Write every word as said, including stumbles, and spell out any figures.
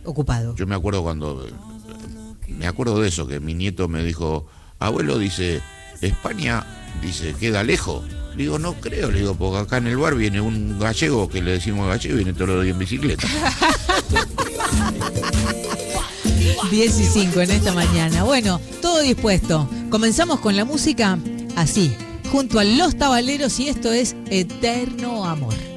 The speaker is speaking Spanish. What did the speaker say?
ocupado. Yo me acuerdo cuando, me acuerdo de eso, que mi nieto me dijo, abuelo, dice, España, dice, queda lejos. Le digo, no creo, le digo, porque acá en el bar viene un gallego, que le decimos gallego, y viene todos los días en bicicleta. diez y cinco en esta mañana. Bueno, todo dispuesto. Comenzamos con la música así, junto a Los Tabaleros, y esto es Eterno Amor.